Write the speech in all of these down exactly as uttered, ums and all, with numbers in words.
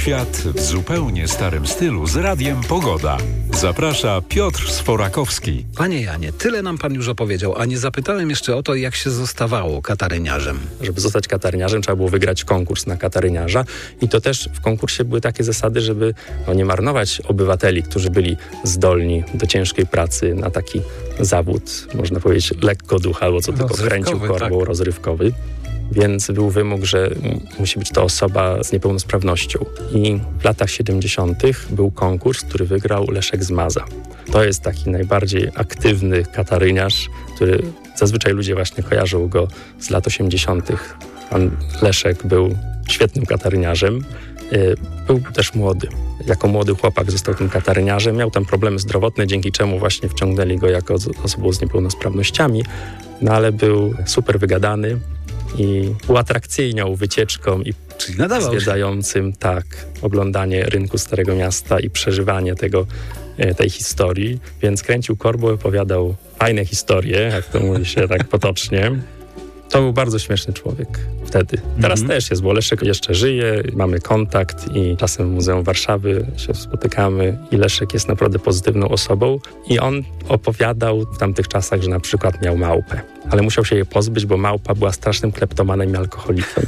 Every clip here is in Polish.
Świat w zupełnie starym stylu z Radiem Pogoda. Zaprasza Piotr Sforakowski. Panie Janie, tyle nam pan już opowiedział, a nie zapytałem jeszcze o to, jak się zostawało kataryniarzem. Żeby zostać kataryniarzem, trzeba było wygrać konkurs na kataryniarza i to też w konkursie były takie zasady, żeby no, nie marnować obywateli, którzy byli zdolni do ciężkiej pracy na taki zawód, można powiedzieć lekko ducha, albo co tylko kręcił korbą, tak. rozrywkowy. Więc był wymóg, że musi być to osoba z niepełnosprawnością. I w latach siedemdziesiątych był konkurs, który wygrał Leszek Zmaza. To jest taki najbardziej aktywny kataryniarz, który zazwyczaj ludzie właśnie kojarzą go z lat osiemdziesiątych. Pan Leszek był świetnym kataryniarzem. Był też młody. Jako młody chłopak został tym kataryniarzem. Miał tam problemy zdrowotne, dzięki czemu właśnie wciągnęli go jako osobą z niepełnosprawnościami. No ale był super wygadany i uatrakcyjniał wycieczką i Czyli nadawał zwiedzającym się. tak, oglądanie rynku Starego Miasta i przeżywanie tego, tej historii. Więc kręcił korbą, opowiadał fajne historie, jak to mówi się tak potocznie. To był bardzo śmieszny człowiek wtedy. Teraz mm-hmm. też jest, bo Leszek jeszcze żyje, mamy kontakt i czasem w Muzeum Warszawy się spotykamy i Leszek jest naprawdę pozytywną osobą i on opowiadał w tamtych czasach, że na przykład miał małpę, ale musiał się jej pozbyć, bo małpa była strasznym kleptomanem i alkoholikiem.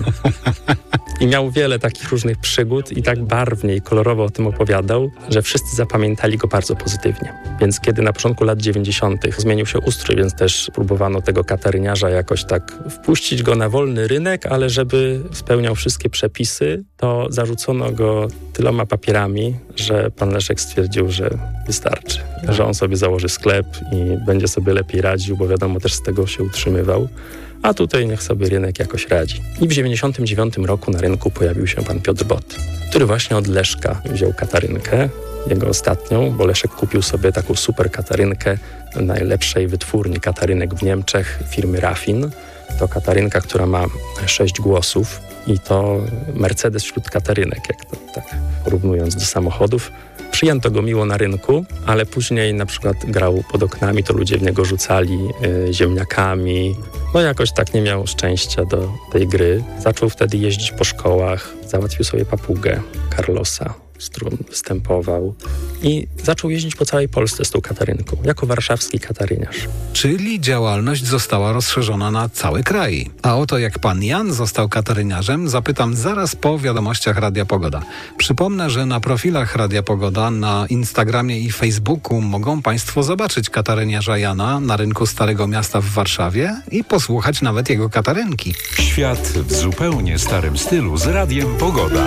I miał wiele takich różnych przygód i tak barwnie i kolorowo o tym opowiadał, że wszyscy zapamiętali go bardzo pozytywnie. Więc kiedy na początku lat dziewięćdziesiątych zmienił się ustrój, więc też próbowano tego kataryniarza jakoś tak wpuścić go na wolny rynek, ale żeby spełniał wszystkie przepisy, to zarzucono go tyloma papierami, że pan Leszek stwierdził, że wystarczy. No. Że on sobie założy sklep i będzie sobie lepiej radził, bo wiadomo, też z tego się utrzymywał. A tutaj niech sobie rynek jakoś radzi. I w dziewięćdziesiątym dziewiątym roku na rynku pojawił się pan Piotr Bot, który właśnie od Leszka wziął katarynkę, jego ostatnią, bo Leszek kupił sobie taką super katarynkę najlepszej wytwórni katarynek w Niemczech, firmy Raffin. To katarynka, która ma sześć głosów i to Mercedes wśród katarynek, jak to tak porównując do samochodów. Przyjęto go miło na rynku, ale później na przykład grał pod oknami, to ludzie w niego rzucali y, ziemniakami. No jakoś tak nie miał szczęścia do tej gry. Zaczął wtedy jeździć po szkołach, załatwił sobie papugę Carlosa, z którą występował i zaczął jeździć po całej Polsce z tą katarynką, jako warszawski kataryniarz. Czyli działalność została rozszerzona na cały kraj. A o to, jak pan Jan został kataryniarzem, zapytam zaraz po wiadomościach Radia Pogoda. Przypomnę, że na profilach Radia Pogoda na Instagramie i Facebooku mogą państwo zobaczyć kataryniarza Jana na rynku Starego Miasta w Warszawie i posłuchać nawet jego katarynki. Świat w zupełnie starym stylu z Radiem Pogoda.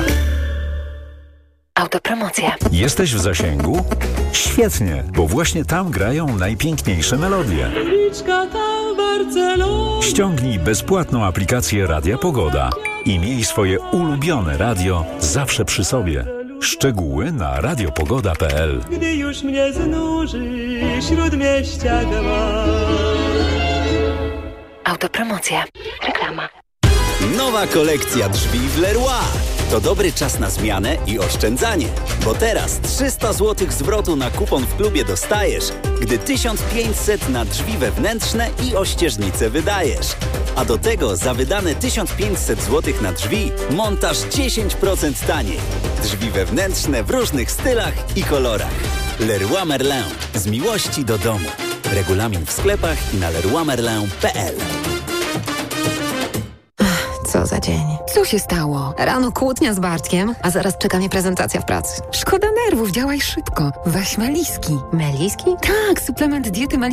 Autopromocja. Jesteś w zasięgu? Świetnie, bo właśnie tam grają najpiękniejsze melodie. Ściągnij bezpłatną aplikację Radia Pogoda i miej swoje ulubione radio zawsze przy sobie. Szczegóły na radiopogoda kropka p l. Gdy już mnie znuży śródmieścia gła. Autopromocja. Reklama. Nowa kolekcja drzwi w Leroy. To dobry czas na zmianę i oszczędzanie, bo teraz trzysta złotych zwrotu na kupon w klubie dostajesz, gdy tysiąc pięćset na drzwi wewnętrzne i ościeżnice wydajesz. A do tego za wydane tysiąc pięćset złotych na drzwi montaż dziesięć procent taniej. Drzwi wewnętrzne w różnych stylach i kolorach. Leroy Merlin. Z miłości do domu. Regulamin w sklepach i na leroy merlin kropka p l. Co za dzień. Co się stało? Rano kłótnia z Bartkiem, a zaraz czeka mnie prezentacja w pracy. Szkoda nerwów, działaj szybko. Weź Meliski. Meliski? Tak, suplement diety Meliski.